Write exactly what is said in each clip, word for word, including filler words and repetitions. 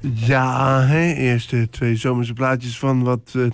Ja, hè? Eerst de twee zomerse plaatjes van wat uh,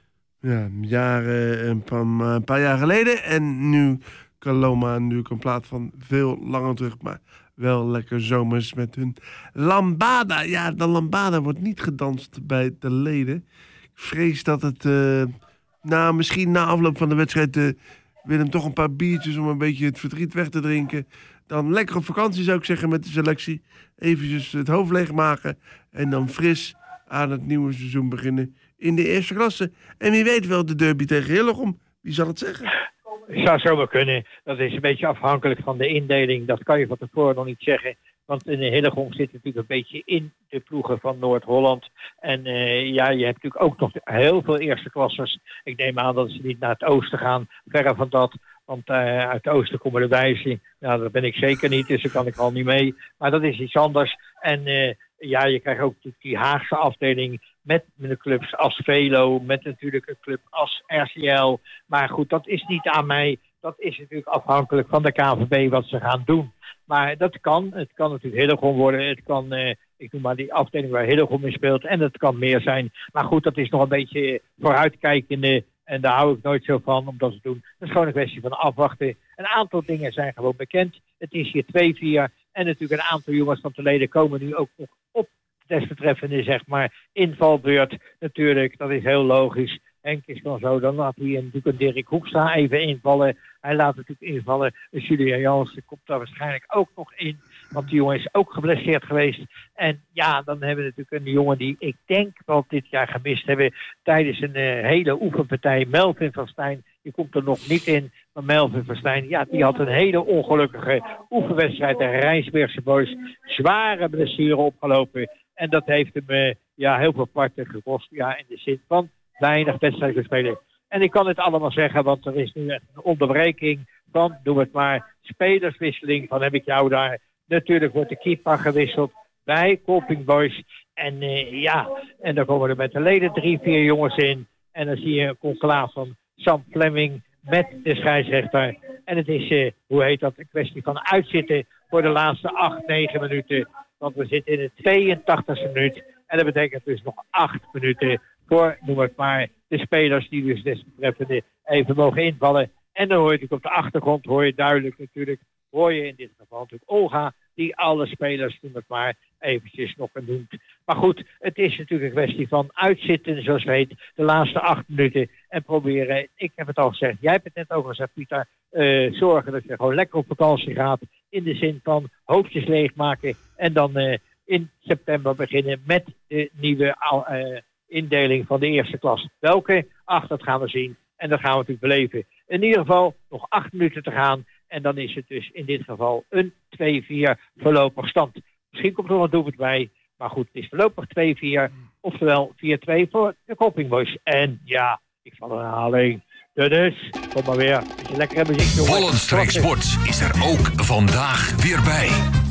ja, jaren, een paar, een paar jaar geleden. En nu Kaloma, nu een plaat van veel langer terug, maar wel lekker zomers met hun lambada. Ja, de lambada wordt niet gedanst bij de leden. Ik vrees dat het, uh, nou, misschien na afloop van de wedstrijd uh, Willem toch een paar biertjes om een beetje het verdriet weg te drinken. Dan lekker op vakantie zou ik zeggen met de selectie. Eventjes het hoofd leegmaken en dan fris aan het nieuwe seizoen beginnen in de eerste klasse. En wie weet wel de derby tegen Hillegom. Wie zal het zeggen? Het zou zo wel kunnen. Dat is een beetje afhankelijk van de indeling. Dat kan je van tevoren nog niet zeggen. Want in Hillegom zit natuurlijk een beetje in de ploegen van Noord-Holland. En uh, ja, je hebt natuurlijk ook nog heel veel eerste klassers. Ik neem aan dat ze niet naar het oosten gaan. Verre van dat. Want uh, uit het oosten komen de wijzen. Nou, dat ben ik zeker niet, dus daar kan ik al niet mee. Maar dat is iets anders. En uh, ja, je krijgt ook die Haagse afdeling met, met de clubs als Velo, met natuurlijk een club als R C L. Maar goed, dat is niet aan mij. Dat is natuurlijk afhankelijk van de K N V B wat ze gaan doen. Maar dat kan. Het kan natuurlijk Hillegom worden. Het kan, uh, ik noem maar die afdeling waar Hillegom in speelt. En het kan meer zijn. Maar goed, dat is nog een beetje vooruitkijkende. En daar hou ik nooit zo van om dat te doen. Dat is gewoon een kwestie van afwachten. Een aantal dingen zijn gewoon bekend. Het is hier twee vier. En natuurlijk een aantal jongens van de leden komen nu ook nog op de desbetreffende, zeg maar, invalbeurt. Natuurlijk, dat is heel logisch. Henk is dan zo, dan laat hij natuurlijk een Dirk Hoekstra even invallen. Hij laat natuurlijk invallen. Julia Jansen komt daar waarschijnlijk ook nog in. Want die jongen is ook geblesseerd geweest. En ja, dan hebben we natuurlijk een jongen die ik denk wel dit jaar gemist hebben. Tijdens een uh, hele oefenpartij. Melvin van Stijn, die komt er nog niet in. Maar Melvin van Stijn, ja, die had een hele ongelukkige oefenwedstrijd tegen Rijnsbergse Boys. Zware blessure opgelopen. En dat heeft hem uh, ja, heel veel parten gekost. Ja, in de zin van weinig wedstrijden spelen. En ik kan het allemaal zeggen, want er is nu een onderbreking van, doe het maar, spelerswisseling van heb ik jou daar. Natuurlijk wordt de keeper gewisseld bij Colping Boys. En uh, ja, en dan komen er met de leden drie, vier jongens in. En dan zie je een conclave van Sam Fleming met de scheidsrechter. En het is, uh, hoe heet dat, een kwestie van uitzitten voor de laatste acht, negen minuten. Want we zitten in de tweeëntachtigste minuut. En dat betekent dus nog acht minuten voor, noem het maar, de spelers die dus desbetreffende even mogen invallen. En dan hoor je natuurlijk op de achtergrond, hoor je duidelijk natuurlijk, hoor je in dit geval natuurlijk Olga, die alle spelers, noem het maar, eventjes nog noemt. Maar goed, het is natuurlijk een kwestie van uitzitten, zoals weet, de laatste acht minuten en proberen, ik heb het al gezegd, jij hebt het net ook gezegd, Pieter, uh, zorgen dat je gewoon lekker op vakantie gaat, in de zin van hoofdjes leegmaken en dan uh, in september beginnen met de nieuwe uh, indeling van de eerste klas. Welke? Ach, dat gaan we zien. En dat gaan we natuurlijk beleven. In ieder geval nog acht minuten te gaan. En dan is het dus in dit geval een twee vier voorlopig stand. Misschien komt er nog een doelpunt bij. Maar goed, het is voorlopig twee vier. Oftewel vier twee voor de Colping Boys. En ja, ik val een herhaling. Dus, kom maar weer. Is je lekkere muziek, jongen. Bollenstreek Sport is er ook vandaag weer bij.